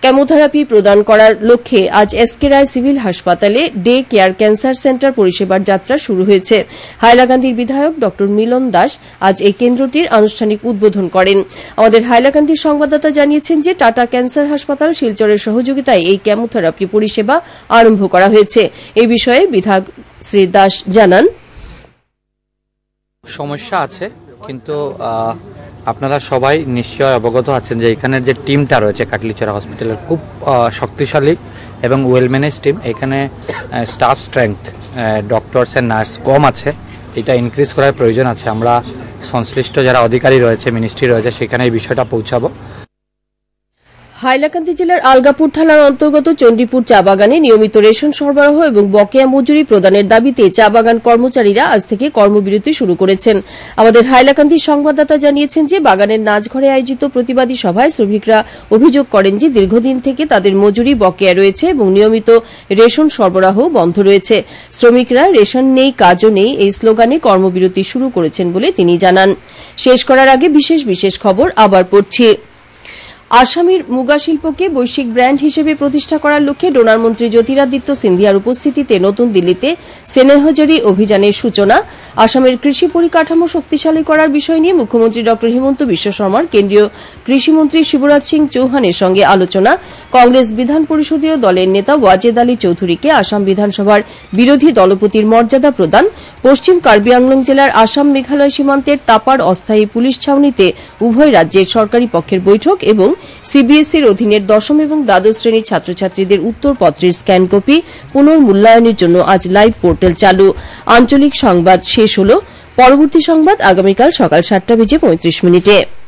Chemotherapy প্রদান করার লক্ষ্যে আজ এসকে রায় সিভিল হাসপাতালে ডে কেয়ার ক্যান্সার সেন্টার পরিষেবার যাত্রা শুরু হয়েছে। হাইলাকান্দির বিধায়ক ড মিলন দাস আজ এই কেন্দ্রটির আনুষ্ঠানিক উদ্বোধন করেন। আমাদের হাইলাকান্দির সংবাদদাতা জানিয়েছেন যে টাটা ক্যান্সার হাসপাতাল শিলচরের সহযোগিতায় এই কেমোথেরাপি পরিষেবা আরম্ভ করা হয়েছে। এই বিষয়ে বিধায়ক শ্রী দাস জানান, সমস্যা আছে, কিন্তু আপনারা সবাই নিশ্চয় অবগত আছেন যে এখানের যে টিমটা রয়েছে কাটলিচড়া হসপিটালের খুব শক্তিশালী এবং ওয়েল ম্যানেজ টিম। এখানে staff strength, doctors and nurse কম আছে, এটা ইনক্রিজ করার প্রয়োজন আছে। আমরা সংশ্লিষ্ট যারা অধিকারী রয়েছে, মিনিস্ট্রি রয়েছে, সেখানে এই বিষয়টা পৌঁছাবো। হাইলাকান্দি জেলার আলগাপুর থানার অন্তর্গত চণ্ডীপুর চা বাগানে নিয়মিত রেশন সরবরাহ এবং বকেয়া মজুরি প্রদানের দাবিতে চা বাগান কর্মচারীরা আজ থেকে কর্মবিরতি শুরু করেছেন। আমাদের হাইলাকান্দির সংবাদদাতা জানিয়েছেন যে বাগানের নাচঘরে আয়োজিত প্রতিবাদী সভায় শ্রমিকরা অভিযোগ করেন যে দীর্ঘদিন থেকে তাদের মজুরি বকেয়া রয়েছে এবং নিয়মিত রেশন সরবরাহ বন্ধ রয়েছে। শ্রমিকরা রেশন নেই, কাজও নেই এই স্লোগানে কর্মবিরতি শুরু করেছেন বলে তিনি জানান। শেষ করার আগে বিশেষ খবর আবার পড়ছি। আসামের মুগা শিল্পকে বৈশ্বিক ব্র্যান্ড হিসেবে প্রতিষ্ঠা করার লক্ষ্যে ডোনার মন্ত্রী জ্যোতিরাদিত্য সিন্ধিয়ার উপস্থিতিতে নতুন দিল্লিতে স্নেহজরি অভিযানের সূচনা। আসামের কৃষি পরিকাঠামো শক্তিশালী করার বিষয় নিয়ে মুখ্যমন্ত্রী ড হিমন্ত বিশ্ব শর্মার কেন্দ্রীয় কৃষিমন্ত্রী শিবরাজ সিং চৌহানের সঙ্গে আলোচনা। কংগ্রেস বিধান পরিষদীয় দলের নেতা ওয়াজেদ আলী চৌধুরীকে আসাম বিধানসভার বিরোধী দলপতির মর্যাদা প্রদান। পশ্চিম কার্বি আংলং জেলার আসাম মেঘালয় সীমান্তের তাপার অস্থায়ী পুলিশ ছাউনিতে উভয় রাজ্যের সরকারি পক্ষের বৈঠক এবং সিবিএসইর অধীনের দশম এবং দ্বাদশ শ্রেণীর ছাত্রছাত্রীদের উত্তরপত্রের স্ক্যান কপি পুনর্মূল্যায়নের জন্য আজ লাইভ পোর্টাল চালু। আঞ্চলিক সংবাদ শেষ হল। পরবর্তী সংবাদ আগামীকাল সকাল ৭টা বেজে ৩৫ মিনিটে।